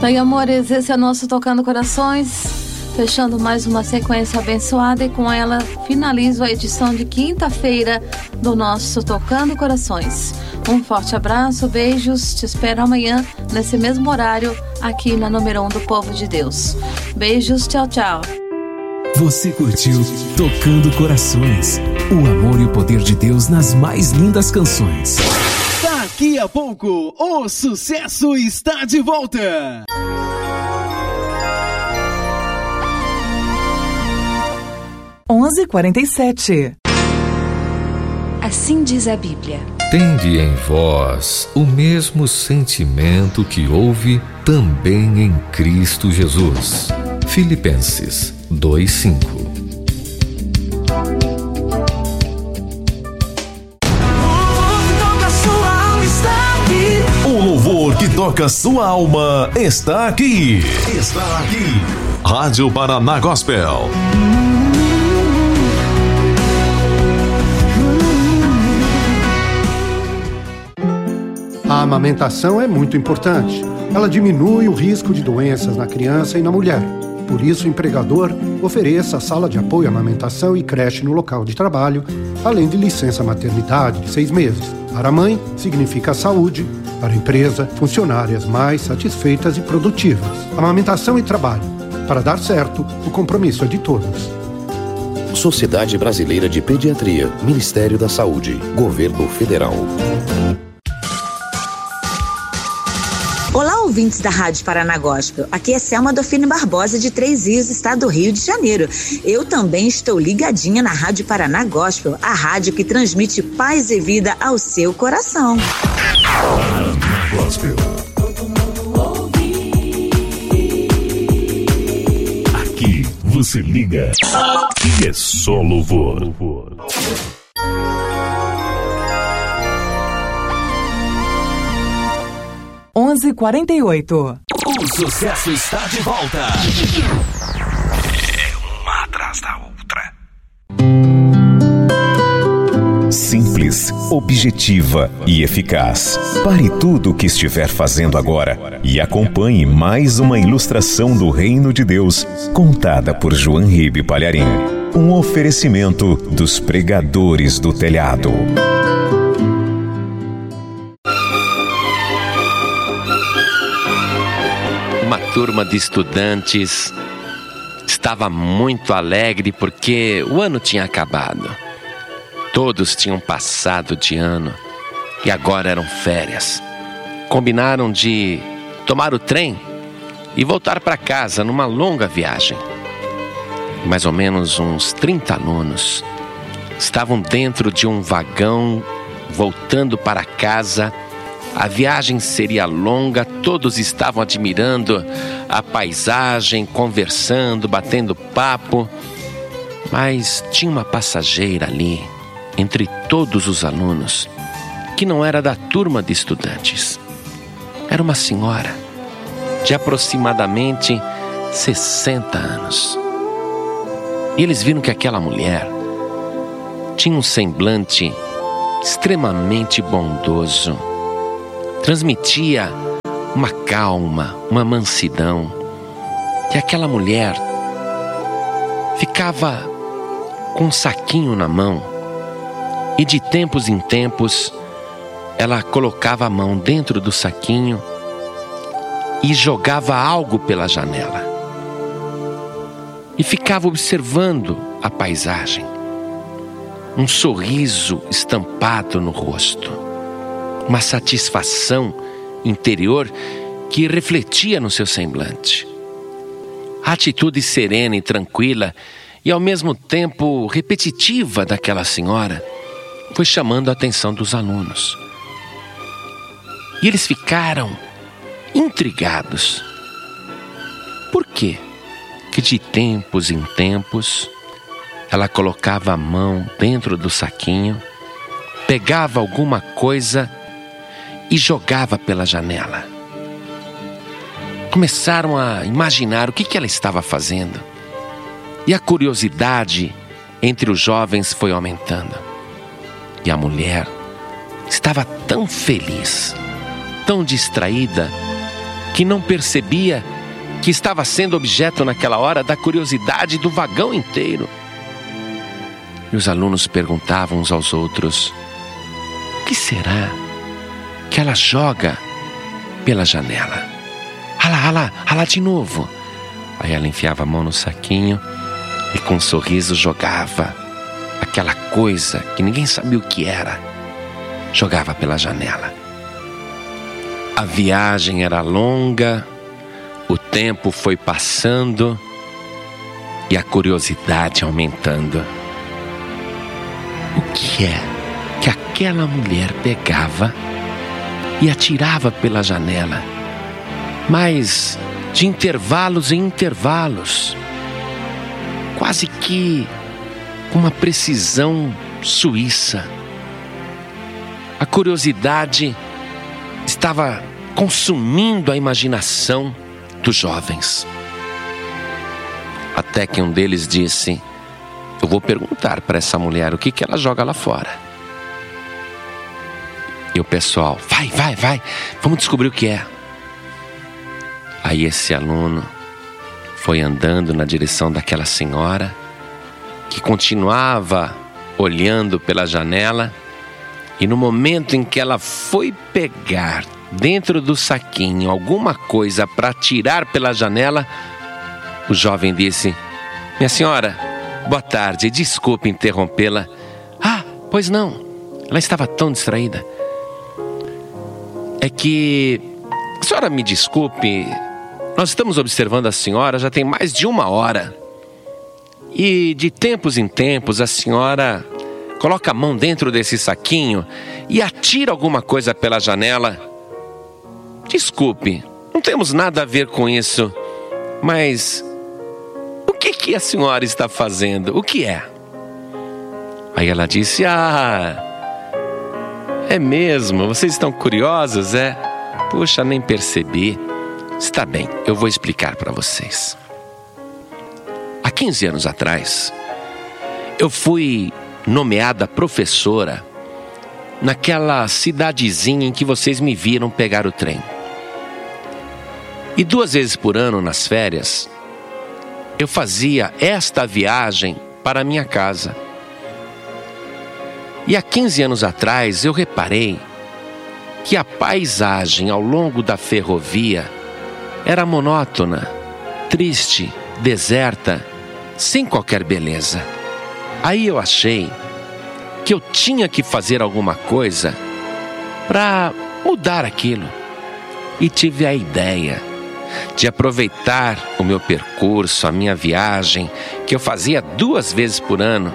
Bem, amores, esse é nosso Tocando Corações, fechando mais uma sequência abençoada, e com ela finalizo a edição de quinta-feira do nosso Tocando Corações. Um forte abraço, beijos, te espero amanhã nesse mesmo horário aqui na número 1 do Povo de Deus. Beijos, tchau, tchau. Você curtiu Tocando Corações, o amor e o poder de Deus nas mais lindas canções. Daqui a pouco, o sucesso está de volta. (11h47). Assim diz a Bíblia. Tende em vós o mesmo sentimento que houve também em Cristo Jesus. Filipenses 2:5. O louvor que toca sua alma está aqui. Está aqui. Rádio Paraná Gospel. A amamentação é muito importante. Ela diminui o risco de doenças na criança e na mulher. Por isso, o empregador ofereça a sala de apoio à amamentação e creche no local de trabalho, além de licença maternidade de 6 meses. Para a mãe, significa saúde. Para a empresa, funcionárias mais satisfeitas e produtivas. Amamentação e trabalho. Para dar certo, o compromisso é de todos. Sociedade Brasileira de Pediatria, Ministério da Saúde, Governo Federal. Olá, ouvintes da Rádio Paraná Gospel. Aqui é Selma Dofine Barbosa, de Três Rios, estado do Rio de Janeiro. Eu também estou ligadinha na Rádio Paraná Gospel, a rádio que transmite paz e vida ao seu coração. Paraná Gospel. Aqui você liga e é só louvor. 11h48. O sucesso está de volta. É uma atrás da outra. Simples, objetiva e eficaz. Pare tudo o que estiver fazendo agora e acompanhe mais uma ilustração do Reino de Deus, contada por João Ribe Palharim. Um oferecimento dos Pregadores do Telhado. Uma turma de estudantes estava muito alegre porque o ano tinha acabado. Todos tinham passado de ano e agora eram férias. Combinaram de tomar o trem e voltar para casa numa longa viagem. Mais ou menos uns 30 alunos estavam dentro de um vagão voltando para casa. A viagem seria longa, todos estavam admirando a paisagem, conversando, batendo papo. Mas tinha uma passageira ali, entre todos os alunos, que não era da turma de estudantes. Era uma senhora de aproximadamente 60 anos. E eles viram que aquela mulher tinha um semblante extremamente bondoso. Transmitia uma calma, uma mansidão. E aquela mulher ficava com um saquinho na mão e de tempos em tempos ela colocava a mão dentro do saquinho e jogava algo pela janela. E ficava observando a paisagem. Um sorriso estampado no rosto. Uma satisfação interior que refletia no seu semblante. A atitude serena e tranquila e ao mesmo tempo repetitiva daquela senhora foi chamando a atenção dos alunos. E eles ficaram intrigados. Por quê? Que de tempos em tempos ela colocava a mão dentro do saquinho, pegava alguma coisa e jogava pela janela. Começaram a imaginar o que ela estava fazendo. E a curiosidade entre os jovens foi aumentando. E a mulher estava tão feliz, tão distraída, que não percebia que estava sendo objeto naquela hora da curiosidade do vagão inteiro. E os alunos perguntavam uns aos outros: o que será que ela joga pela janela? Lá de novo. Aí ela enfiava a mão no saquinho e com um sorriso jogava aquela coisa que ninguém sabia o que era. Jogava pela janela. A viagem era longa, o tempo foi passando e a curiosidade aumentando. O que é que aquela mulher pegava e atirava pela janela, mas de intervalos em intervalos, quase que com uma precisão suíça? A curiosidade estava consumindo a imaginação dos jovens. Até que um deles disse: eu vou perguntar para essa mulher o que ela joga lá fora. E o pessoal: vai, vamos descobrir o que é. Aí esse aluno foi andando na direção daquela senhora, que continuava olhando pela janela. E no momento em que ela foi pegar dentro do saquinho alguma coisa para tirar pela janela, o jovem disse: minha senhora, boa tarde, desculpe interrompê-la. Ah, pois não, ela estava tão distraída. É que, a senhora me desculpe, nós estamos observando a senhora já tem mais de 1 hora. E de tempos em tempos a senhora coloca a mão dentro desse saquinho e atira alguma coisa pela janela. Desculpe, não temos nada a ver com isso, mas o que a senhora está fazendo? O que é? Aí ela disse: é mesmo? Vocês estão curiosos, é? Puxa, nem percebi. Está bem, eu vou explicar para vocês. Há 15 anos atrás, eu fui nomeada professora naquela cidadezinha em que vocês me viram pegar o trem. E 2 vezes por ano, nas férias, eu fazia esta viagem para a minha casa. E há 15 anos atrás eu reparei que a paisagem ao longo da ferrovia era monótona, triste, deserta, sem qualquer beleza. Aí eu achei que eu tinha que fazer alguma coisa para mudar aquilo. E tive a ideia de aproveitar o meu percurso, a minha viagem, que eu fazia 2 vezes por ano,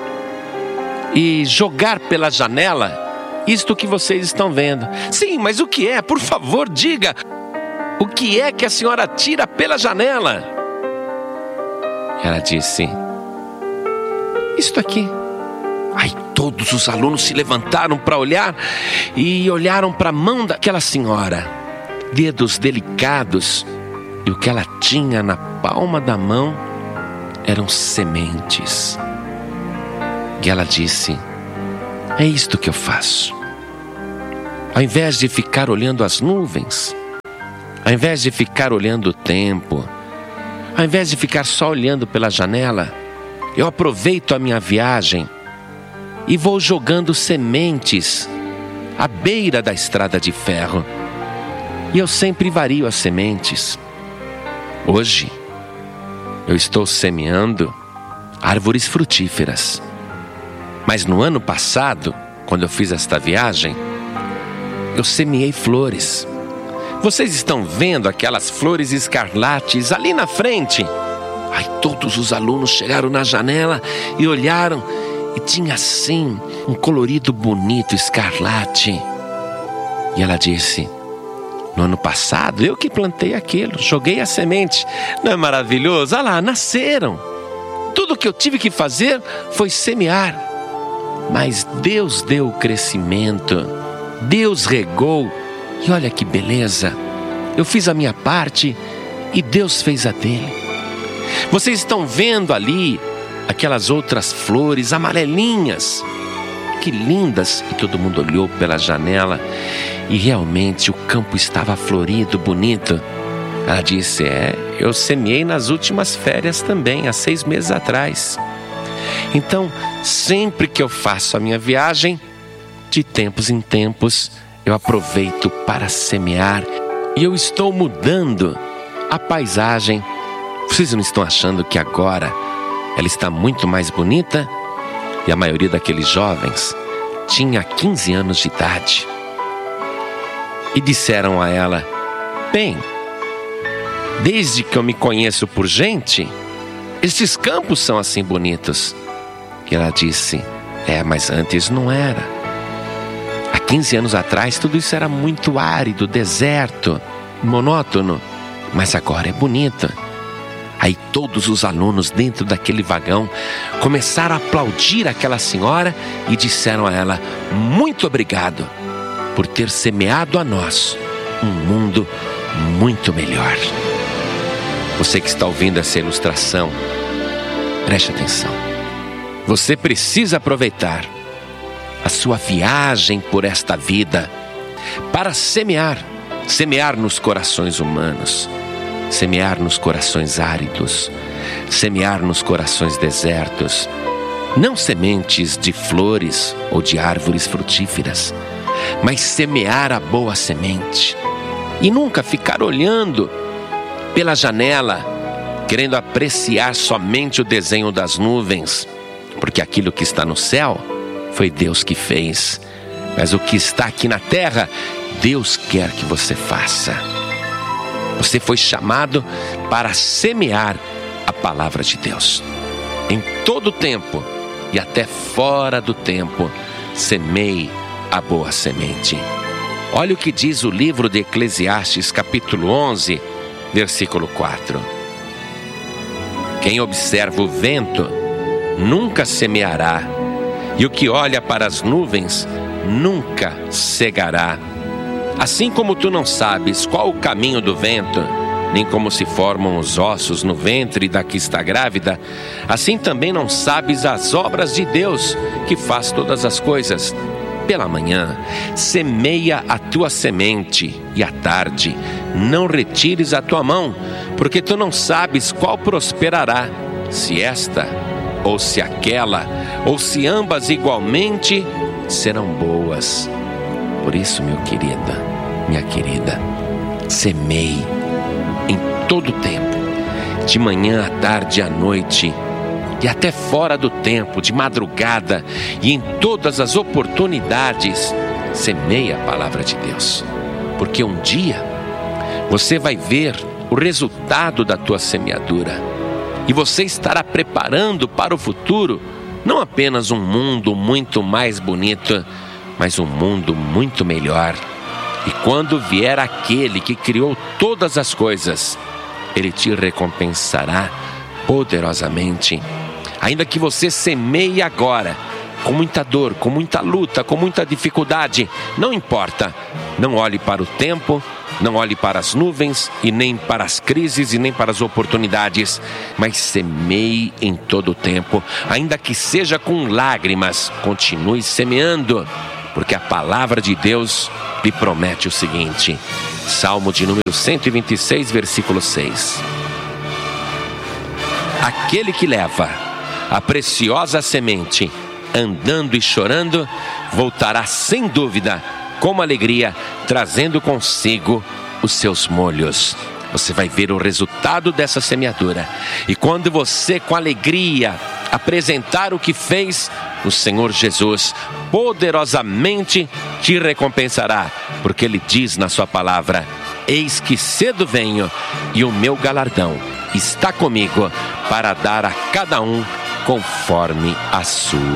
e jogar pela janela isto que vocês estão vendo. Sim, mas o que é? Por favor, diga. O que é que a senhora tira pela janela? Ela disse: isto aqui. Aí todos os alunos se levantaram para olhar e olharam para a mão daquela senhora. Dedos delicados, e o que ela tinha na palma da mão eram sementes. E ela disse: é isto que eu faço. Ao invés de ficar olhando as nuvens, ao invés de ficar olhando o tempo, ao invés de ficar só olhando pela janela, eu aproveito a minha viagem e vou jogando sementes à beira da estrada de ferro. E eu sempre vario as sementes. Hoje, eu estou semeando árvores frutíferas. Mas no ano passado, quando eu fiz esta viagem, eu semeei flores. Vocês estão vendo aquelas flores escarlates ali na frente? Aí todos os alunos chegaram na janela e olharam, e tinha assim um colorido bonito escarlate. E ela disse: no ano passado eu que plantei aquilo, joguei a semente. Não é maravilhoso? Olha lá, nasceram. Tudo que eu tive que fazer foi semear. Mas Deus deu o crescimento, Deus regou, e olha que beleza. Eu fiz a minha parte e Deus fez a dele. Vocês estão vendo ali aquelas outras flores amarelinhas. que lindas! E todo mundo olhou pela janela e realmente o campo estava florido, bonito. Ela disse: eu semeei nas últimas férias também, há 6 meses atrás. Então, sempre que eu faço a minha viagem, de tempos em tempos, eu aproveito para semear e eu estou mudando a paisagem. Vocês não estão achando que agora ela está muito mais bonita? E a maioria daqueles jovens tinha 15 anos de idade. E disseram a ela: bem, desde que eu me conheço por gente, esses campos são assim bonitos. E ela disse: mas antes não era. Há 15 anos atrás tudo isso era muito árido, deserto, monótono. Mas agora é bonito. Aí todos os alunos dentro daquele vagão começaram a aplaudir aquela senhora e disseram a ela: muito obrigado por ter semeado a nós um mundo muito melhor. Você que está ouvindo essa ilustração, preste atenção. Você precisa aproveitar a sua viagem por esta vida para semear nos corações humanos, semear nos corações áridos, semear nos corações desertos, não sementes de flores ou de árvores frutíferas, mas semear a boa semente e nunca ficar olhando pela janela, querendo apreciar somente o desenho das nuvens, porque aquilo que está no céu foi Deus que fez, mas o que está aqui na terra, Deus quer que você faça. Você foi chamado para semear a palavra de Deus. Em todo o tempo e até fora do tempo, semeie a boa semente. Olha o que diz o livro de Eclesiastes, capítulo 11, versículo 4. Quem observa o vento nunca semeará, e o que olha para as nuvens nunca cegará. Assim como tu não sabes qual o caminho do vento, nem como se formam os ossos no ventre da que está grávida, assim também não sabes as obras de Deus, que faz todas as coisas. Pela manhã, semeia a tua semente, e à tarde, não retires a tua mão, porque tu não sabes qual prosperará, se esta ou se aquela, ou se ambas igualmente serão boas. Por isso, meu querido, minha querida, semeie em todo o tempo, de manhã, à tarde, à noite, e até fora do tempo, de madrugada, e em todas as oportunidades, semeie a palavra de Deus, porque um dia você vai ver o resultado da tua semeadura, e você estará preparando para o futuro não apenas um mundo muito mais bonito, mas um mundo muito melhor. E quando vier aquele que criou todas as coisas, ele te recompensará poderosamente. Ainda que você semeie agora, com muita dor, com muita luta, com muita dificuldade, não importa. Não olhe para o tempo, não olhe para as nuvens, e nem para as crises, e nem para as oportunidades, mas semeie em todo o tempo. Ainda que seja com lágrimas, continue semeando, porque a palavra de Deus lhe promete o seguinte. Salmo de número 126, versículo 6. Aquele que leva a preciosa semente, andando e chorando, voltará sem dúvida, com alegria, trazendo consigo os seus molhos. Você vai ver o resultado dessa semeadura. E quando você, com alegria, apresentar o que fez, o Senhor Jesus poderosamente te recompensará, porque Ele diz na sua palavra: eis que cedo venho, e o meu galardão está comigo, para dar a cada um conforme a sua